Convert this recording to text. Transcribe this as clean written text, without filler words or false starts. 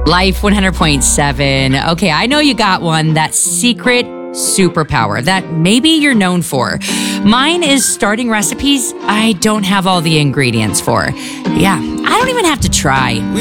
Life 100.7. Okay, I know you got one. That secret superpower that maybe you're known for. Mine is starting recipes I don't have all the ingredients for. Yeah, I don't even have to try.